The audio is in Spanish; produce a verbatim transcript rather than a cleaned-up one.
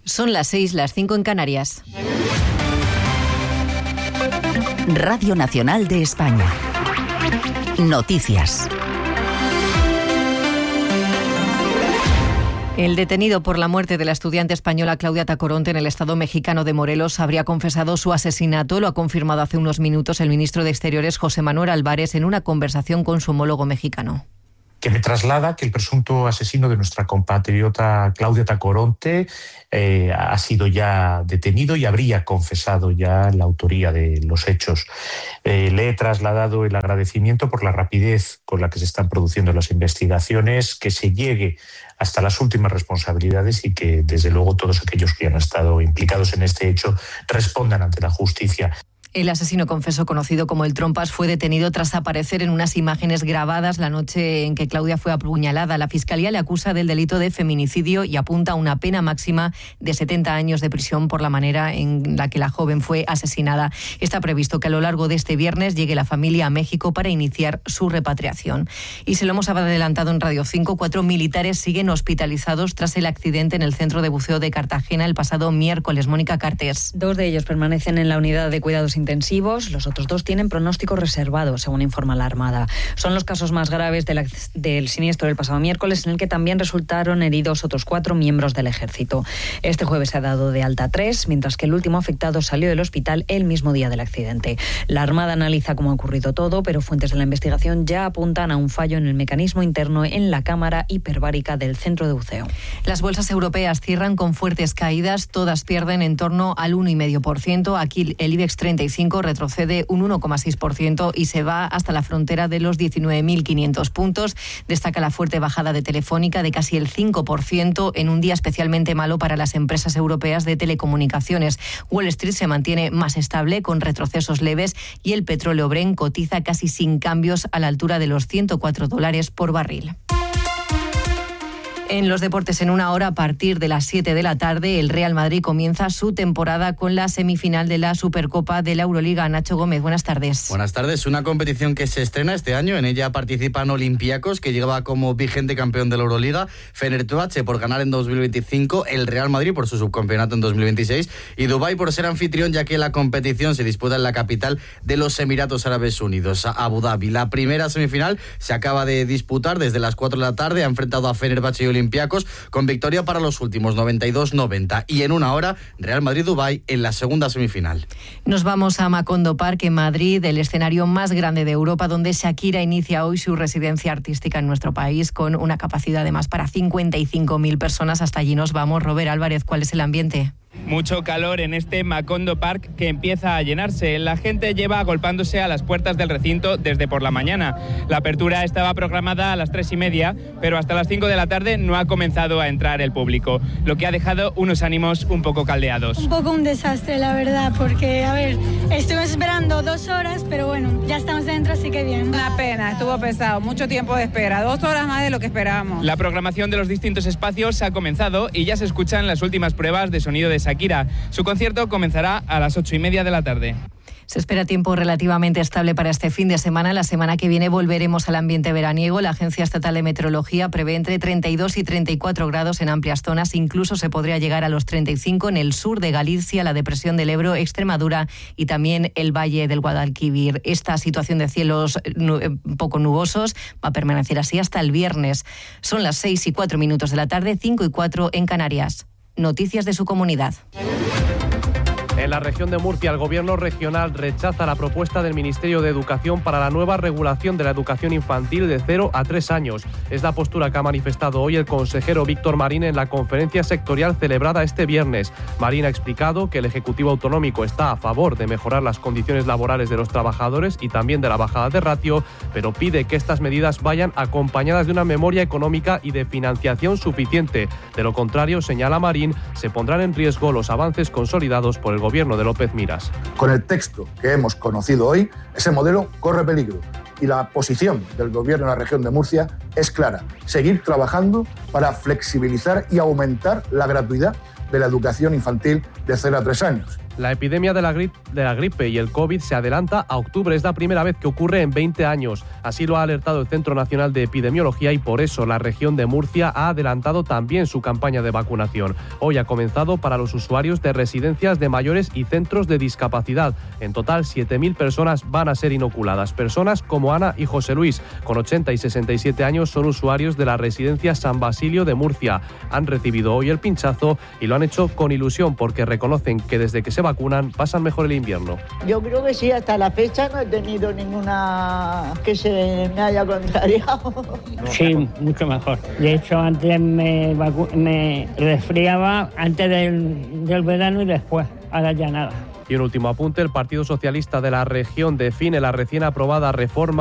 Son las seis, las cinco en Canarias. Radio Nacional de España. Noticias. El detenido por la muerte de la estudiante española Claudia Tacoronte en el estado mexicano de Morelos habría confesado su asesinato. Lo ha confirmado hace unos minutos el ministro de Exteriores, José Manuel Álvarez, en una conversación con su homólogo mexicano. Que me traslada que el presunto asesino de nuestra compatriota Claudia Tacoronte eh, ha sido ya detenido y habría confesado ya la autoría de los hechos. Eh, le he trasladado el agradecimiento por la rapidez con la que se están produciendo las investigaciones, que se llegue hasta las últimas responsabilidades y que, desde luego, todos aquellos que han estado implicados en este hecho respondan ante la justicia. El asesino confeso, conocido como el Trompas, fue detenido tras aparecer en unas imágenes grabadas la noche en que Claudia fue apuñalada. La Fiscalía le acusa del delito de feminicidio y apunta a una pena máxima de setenta años de prisión por la manera en la que la joven fue asesinada. Está previsto que a lo largo de este viernes llegue la familia a México para iniciar su repatriación. Y se lo hemos adelantado en Radio cinco, cuatro militares siguen hospitalizados tras el accidente en el centro de buceo de Cartagena el pasado miércoles. Mónica Cartés. Dos de ellos permanecen en la unidad de cuidados intensivos. intensivos, los otros dos tienen pronóstico reservado, según informa la Armada. Son los casos más graves de la, del siniestro del pasado miércoles, en el que también resultaron heridos otros cuatro miembros del ejército. Este jueves se ha dado de alta tres, mientras que el último afectado salió del hospital el mismo día del accidente. La Armada analiza cómo ha ocurrido todo, pero fuentes de la investigación ya apuntan a un fallo en el mecanismo interno en la cámara hiperbárica del centro de buceo. Las bolsas europeas cierran con fuertes caídas, todas pierden en torno al uno coma cinco por ciento. Aquí el IBEX treinta y cinco retrocede un uno coma seis por ciento y se va hasta la frontera de los diecinueve mil quinientos puntos. Destaca la fuerte bajada de Telefónica de casi el cinco por ciento en un día especialmente malo para las empresas europeas de telecomunicaciones. Wall Street se mantiene más estable con retrocesos leves y el petróleo Brent cotiza casi sin cambios a la altura de los ciento cuatro dólares por barril. En los deportes, en una hora, a partir de las siete de la tarde, el Real Madrid comienza su temporada con la semifinal de la Supercopa de la Euroliga. Nacho Gómez, buenas tardes. Buenas tardes. Una competición que se estrena este año. En ella participan Olympiacos, que llegaba como vigente campeón de la Euroliga, Fenerbahce por ganar en dos mil veinticinco, el Real Madrid por su subcampeonato en dos mil veintiséis y Dubái por ser anfitrión, ya que la competición se disputa en la capital de los Emiratos Árabes Unidos, Abu Dhabi. La primera semifinal se acaba de disputar desde las cuatro de la tarde. Ha enfrentado a Fenerbahce y Olympiacos con victoria para los últimos, noventa y dos noventa. Y en una hora, Real Madrid-Dubái en la segunda semifinal. Nos vamos a Macondo Park en Madrid, el escenario más grande de Europa, donde Shakira inicia hoy su residencia artística en nuestro país con una capacidad de más para cincuenta y cinco mil personas. Hasta allí nos vamos. Robert Álvarez, ¿cuál es el ambiente? Mucho calor en este Macondo Park que empieza a llenarse. La gente lleva agolpándose a las puertas del recinto desde por la mañana. La apertura estaba programada a las tres y media, pero hasta las cinco de la tarde no ha comenzado a entrar el público, lo que ha dejado unos ánimos un poco caldeados. Un poco un desastre, la verdad, porque, a ver, estuvimos esperando dos horas, pero bueno, ya estamos dentro, así que bien. Una pena, estuvo pesado, mucho tiempo de espera, dos horas más de lo que esperábamos. La programación de los distintos espacios ha comenzado y ya se escuchan las últimas pruebas de sonido de Shakira. Su concierto comenzará a las ocho y media de la tarde. Se espera tiempo relativamente estable para este fin de semana. La semana que viene volveremos al ambiente veraniego. La Agencia Estatal de Meteorología prevé entre treinta y dos y treinta y cuatro grados en amplias zonas. Incluso se podría llegar a los treinta y cinco en el sur de Galicia, la depresión del Ebro, Extremadura y también el valle del Guadalquivir. Esta situación de cielos poco nubosos va a permanecer así hasta el viernes. Son las seis y cuatro minutos de la tarde, cinco y cuatro en Canarias. Noticias de su comunidad. En la región de Murcia, el gobierno regional rechaza la propuesta del Ministerio de Educación para la nueva regulación de la educación infantil de cero a tres años. Es la postura que ha manifestado hoy el consejero Víctor Marín en la conferencia sectorial celebrada este viernes. Marín ha explicado que el Ejecutivo Autonómico está a favor de mejorar las condiciones laborales de los trabajadores y también de la bajada de ratio, pero pide que estas medidas vayan acompañadas de una memoria económica y de financiación suficiente. De lo contrario, señala Marín, se pondrán en riesgo los avances consolidados por el gobierno de López Miras. Con el texto que hemos conocido hoy, ese modelo corre peligro y la posición del gobierno de la región de Murcia es clara: seguir trabajando para flexibilizar y aumentar la gratuidad de la educación infantil de cero a tres años. La epidemia de la, gripe, de la gripe y el COVID se adelanta a octubre. Es la primera vez que ocurre en veinte años. Así lo ha alertado el Centro Nacional de Epidemiología y por eso la región de Murcia ha adelantado también su campaña de vacunación. Hoy ha comenzado para los usuarios de residencias de mayores y centros de discapacidad. En total, siete mil personas van a ser inoculadas. Personas como Ana y José Luis, con ochenta y sesenta y siete años, son usuarios de la residencia San Basilio de Murcia. Han recibido hoy el pinchazo y lo han hecho con ilusión porque reconocen que desde que se vacunan pasan mejor el invierno. Yo creo que sí, hasta la fecha no he tenido ninguna que se me haya contrariado. Sí, mucho mejor. De hecho, antes me, vacu- me resfriaba antes del, del verano y después, ahora ya nada. Y un último apunte, el Partido Socialista de la región define la recién aprobada reforma